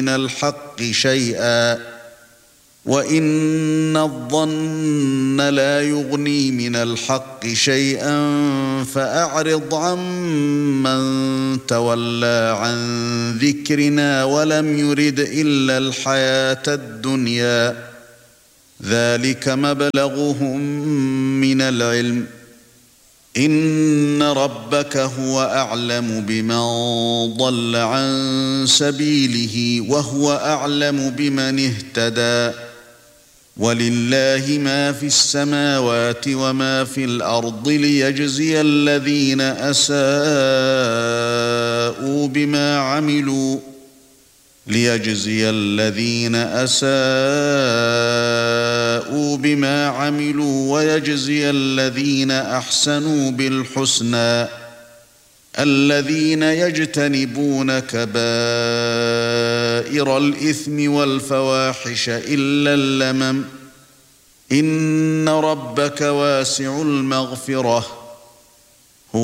من الحق شيئا وإن الظن لا يغني من الحق شيئا فأعرض عمن تولى عن ذكرنا ولم يرد إلا الحياة الدنيا ذلك مبلغهم من العلم إن ربك هو أعلم بمن ضل عن سبيله وهو أعلم بمن اهتدى ولله ما في السماوات وما في الأرض ليجزي الذين أساءوا بما عملوا ويجزي الذين أحسنوا بالحسنى الذين يجتنبون كبائر الإثم والفواحش إلا اللمم إن ربك واسع المغفرة